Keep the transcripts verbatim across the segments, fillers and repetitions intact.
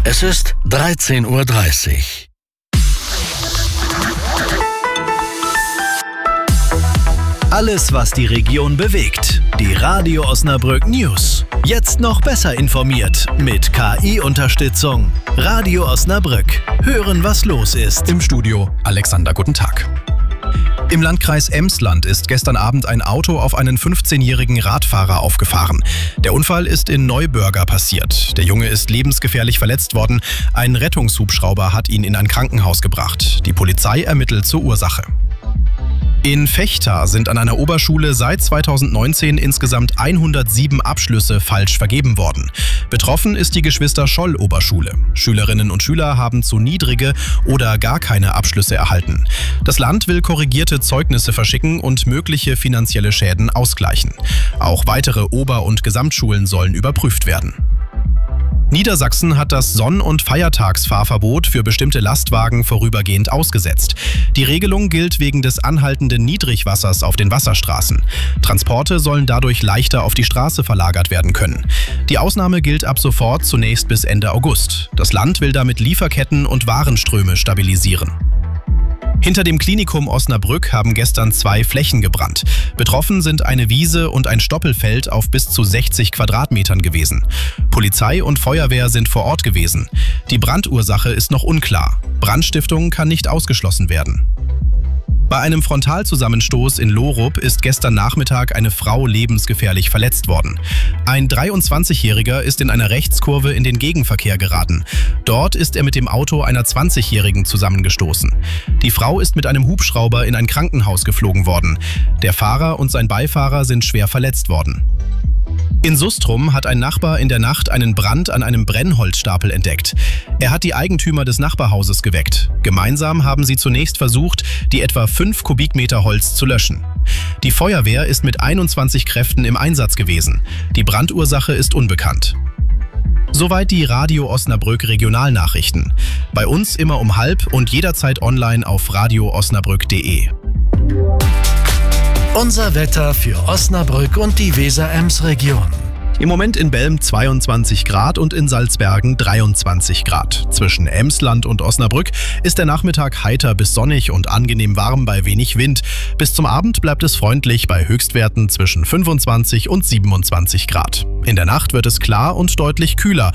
Es ist dreizehn Uhr dreißig. Alles, was die Region bewegt. Die Radio Osnabrück News. Jetzt noch besser informiert mit K I-Unterstützung. Radio Osnabrück. Hören, was los ist. Im Studio Alexander, guten Tag. Im Landkreis Emsland ist gestern Abend ein Auto auf einen fünfzehnjährigen Radfahrer aufgefahren. Der Unfall ist in Neubürger passiert. Der Junge ist lebensgefährlich verletzt worden. Ein Rettungshubschrauber hat ihn in ein Krankenhaus gebracht. Die Polizei ermittelt zur Ursache. In Vechta sind an einer Oberschule seit zweitausendneunzehn insgesamt hundertsieben Abschlüsse falsch vergeben worden. Betroffen ist die Geschwister-Scholl-Oberschule. Schülerinnen und Schüler haben zu niedrige oder gar keine Abschlüsse erhalten. Das Land will korrigierte Zeugnisse verschicken und mögliche finanzielle Schäden ausgleichen. Auch weitere Ober- und Gesamtschulen sollen überprüft werden. Niedersachsen hat das Sonn- und Feiertagsfahrverbot für bestimmte Lastwagen vorübergehend ausgesetzt. Die Regelung gilt wegen des anhaltenden Niedrigwassers auf den Wasserstraßen. Transporte sollen dadurch leichter auf die Straße verlagert werden können. Die Ausnahme gilt ab sofort zunächst bis Ende August. Das Land will damit Lieferketten und Warenströme stabilisieren. Hinter dem Klinikum Osnabrück haben gestern zwei Flächen gebrannt. Betroffen sind eine Wiese und ein Stoppelfeld auf bis zu sechzig Quadratmetern gewesen. Polizei und Feuerwehr sind vor Ort gewesen. Die Brandursache ist noch unklar. Brandstiftung kann nicht ausgeschlossen werden. Bei einem Frontalzusammenstoß in Lorup ist gestern Nachmittag eine Frau lebensgefährlich verletzt worden. Ein dreiundzwanzigjähriger ist in einer Rechtskurve in den Gegenverkehr geraten. Dort ist er mit dem Auto einer zwanzigjährigen zusammengestoßen. Die Frau ist mit einem Hubschrauber in ein Krankenhaus geflogen worden. Der Fahrer und sein Beifahrer sind schwer verletzt worden. In Sustrum hat ein Nachbar in der Nacht einen Brand an einem Brennholzstapel entdeckt. Er hat die Eigentümer des Nachbarhauses geweckt. Gemeinsam haben sie zunächst versucht, die etwa fünf Kubikmeter Holz zu löschen. Die Feuerwehr ist mit einundzwanzig Kräften im Einsatz gewesen. Die Brandursache ist unbekannt. Soweit die Radio Osnabrück Regionalnachrichten. Bei uns immer um halb und jederzeit online auf radio osnabrück punkt de. Unser Wetter für Osnabrück und die Weser-Ems-Region. Im Moment in Belm zweiundzwanzig Grad und in Salzbergen dreiundzwanzig Grad. Zwischen Emsland und Osnabrück ist der Nachmittag heiter bis sonnig und angenehm warm bei wenig Wind. Bis zum Abend bleibt es freundlich bei Höchstwerten zwischen fünfundzwanzig und siebenundzwanzig Grad. In der Nacht wird es klar und deutlich kühler.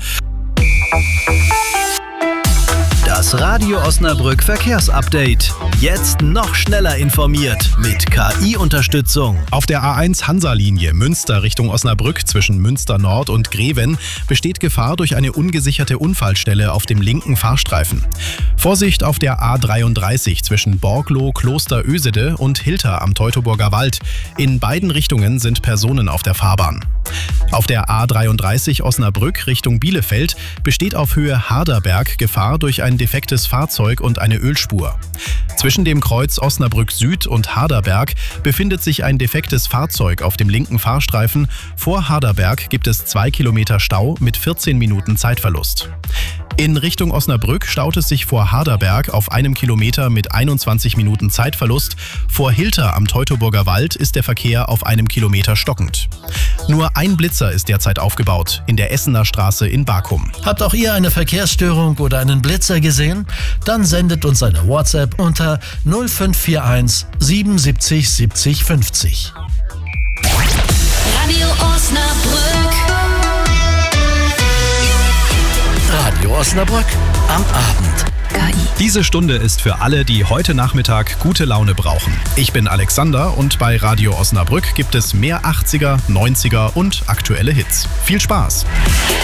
Das Radio Osnabrück Verkehrsupdate. Jetzt noch schneller informiert mit K I-Unterstützung. Auf der A eins Hansa-Linie Münster Richtung Osnabrück zwischen Münster Nord und Greven besteht Gefahr durch eine ungesicherte Unfallstelle auf dem linken Fahrstreifen. Vorsicht auf der A dreiunddreißig zwischen Borgloh, Kloster Ösede und Hilter am Teutoburger Wald. In beiden Richtungen sind Personen auf der Fahrbahn. Auf der A dreiunddreißig Osnabrück Richtung Bielefeld besteht auf Höhe Harderberg Gefahr durch ein defektes Fahrzeug und eine Ölspur. Zwischen dem Kreuz Osnabrück Süd und Harderberg befindet sich ein defektes Fahrzeug auf dem linken Fahrstreifen. Vor Harderberg gibt es zwei Kilometer Stau mit vierzehn Minuten Zeitverlust. In Richtung Osnabrück staut es sich vor Harderberg auf einem Kilometer mit einundzwanzig Minuten Zeitverlust. Vor Hilter am Teutoburger Wald ist der Verkehr auf einem Kilometer stockend. Nur ein Blitzer ist derzeit aufgebaut, in der Essener Straße in Bakum. Habt auch ihr eine Verkehrsstörung oder einen Blitzer gesehen? Dann sendet uns eine WhatsApp unter null fünf vier eins sieben sieben siebzig fünfzig. Radio Osnabrück. Radio Osnabrück am Abend. K I. Diese Stunde ist für alle, die heute Nachmittag gute Laune brauchen. Ich bin Alexander und bei Radio Osnabrück gibt es mehr achtziger, neunziger und aktuelle Hits. Viel Spaß!